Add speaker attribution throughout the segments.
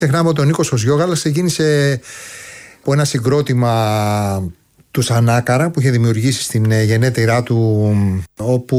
Speaker 1: Ξεχνάμε ότι ο Νίκος Χωζιόγαλας ξεκίνησε από ένα συγκρότημα του Σανάκαρα που είχε δημιουργήσει στην γενέτειρά του, όπου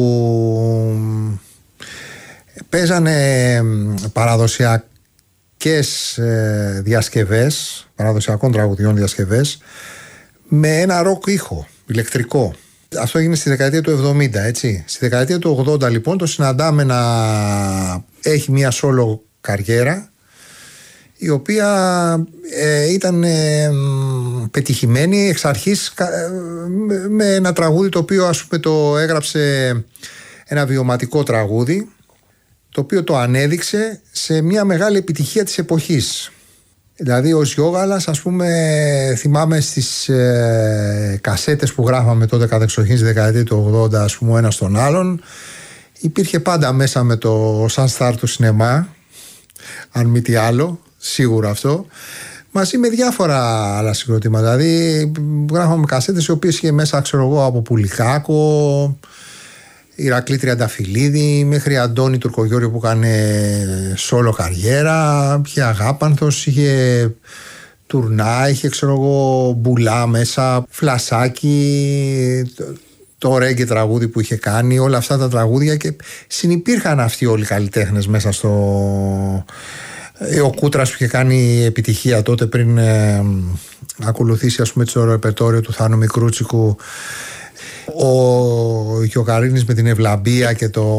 Speaker 1: παίζανε παραδοσιακές διασκευές, παραδοσιακών τραγουδιών διασκευές, με ένα ροκ ήχο, ηλεκτρικό. Αυτό έγινε στη δεκαετία του 70, έτσι. Στη δεκαετία του 80 λοιπόν το συναντάμε να έχει μια σόλο καριέρα, η οποία ήταν πετυχημένη εξ αρχής με ένα τραγούδι το οποίο, ας πούμε, το έγραψε ένα βιωματικό τραγούδι, το οποίο το ανέδειξε σε μια μεγάλη επιτυχία της εποχής. Δηλαδή ο Ζιόγαλας, ας πούμε, θυμάμαι στις κασέτες που γράφαμε τότε κατεξοχήν στη δεκαετία του 80, ας πούμε, ο ένας τον άλλον, υπήρχε πάντα μέσα με το σαν στάρ του σινεμά, αν μη τι άλλο, σίγουρα αυτό, μαζί με διάφορα άλλα συγκροτήματα. Δηλαδή γράφαμε κασέτες οι οποίες είχε μέσα, ξέρω εγώ, από Πουλικάκο, Ηρακλή Τριανταφυλλίδη, μέχρι Αντώνη Τουρκογιώργιο που έκανε σόλο καριέρα, είχε Αγάπανθος, είχε Τουρνά, είχε, ξέρω εγώ, Μπουλά μέσα, Φλασάκι, το ρέγγε τραγούδι που είχε κάνει, όλα αυτά τα τραγούδια, και συνυπήρχαν αυτοί όλοι οι καλλιτέχνες μέσα στο... Ο Κούτρας που είχε κάνει επιτυχία τότε πριν ακολουθήσει, ας πούμε, το ρεπερτόριο του Θάνου Μικρούτσικου, ο Γιωκαρίνης με την Ευλαμπία και το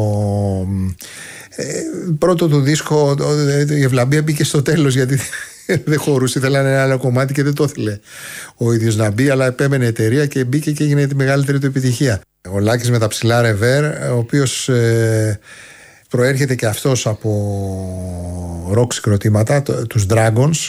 Speaker 1: πρώτο του δίσκο, η Ευλαμπία μπήκε στο τέλος γιατί δεν χωρούσε, ήθελαν ένα άλλο κομμάτι και δεν το ήθελε ο ίδιος να μπει, αλλά επέμενε εταιρεία και μπήκε και έγινε τη μεγαλύτερη του επιτυχία. Ο Λάκης με τα ψηλά ρεβέρ, ο οποίος προέρχεται και αυτός από ροκ συγκροτήματα, τους Dragons,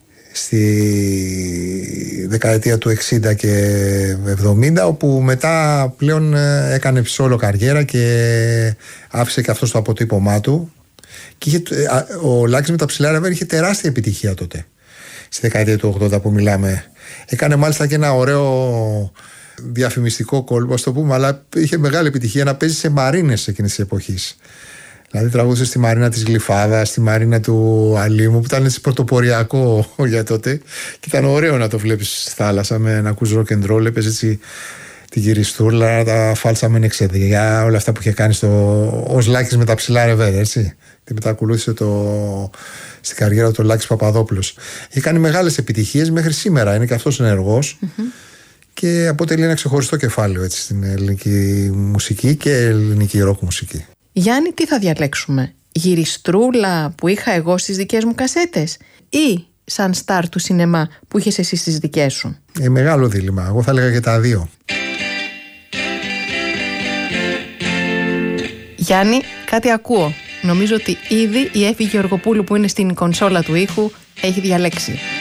Speaker 1: στη δεκαετία του 60 και 70, όπου μετά πλέον έκανε σόλο καριέρα και άφησε και αυτό το αποτύπωμά του, και ο Λάκης με τα ψηλά ρεβέρ είχε τεράστια επιτυχία τότε στη δεκαετία του 80 που μιλάμε. Έκανε μάλιστα και ένα ωραίο διαφημιστικό κόλπο, ας το πούμε, αλλά είχε μεγάλη επιτυχία να παίζει σε μαρίνες εκείνης της εποχής. Δηλαδή τραγούδισε στη μαρίνα της Γλυφάδας, στη μαρίνα του Αλήμου, που ήταν έτσι πρωτοποριακό για τότε, και ήταν ωραίο να το βλέπεις στη θάλασσα με να ακούς rock and roll, έπαιζε έτσι την Κυριστούλα, τα φάλσα με εξεδιά, όλα αυτά που είχε κάνει ως Λάκης με τα ψηλά ρεβέρ, έτσι. Και μετά ακολούθησε στην καριέρα του Λάκης Παπαδόπουλος. Είχε κάνει μεγάλες επιτυχίες μέχρι σήμερα, είναι και αυτός ενεργός. Και αποτελεί ένα ξεχωριστό κεφάλαιο, έτσι, στην ελληνική μουσική και ελληνική ροκ μουσική.
Speaker 2: Γιάννη, τι θα διαλέξουμε? Γυριστρούλα που είχα εγώ στις δικές μου κασέτες, ή σαν στάρ του σινεμά που είχες εσύ στις δικές σου?
Speaker 1: Μεγάλο δίλημμα. Εγώ θα έλεγα και τα δύο.
Speaker 2: Γιάννη, κάτι ακούω. Νομίζω ότι ήδη η Εύη Γεωργοπούλου που είναι στην κονσόλα του ήχου έχει διαλέξει.